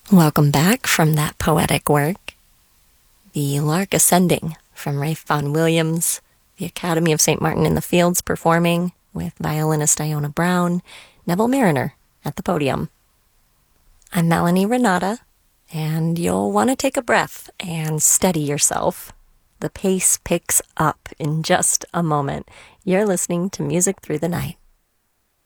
Welcome back from that poetic work. The Lark Ascending from Ralph Vaughan Williams, the Academy of St. Martin in the Fields performing with violinist Iona Brown, Neville Mariner at the podium. I'm Melanie Renata, and you'll want to take a breath and steady yourself. The pace picks up in just a moment. You're listening to Music Through the Night.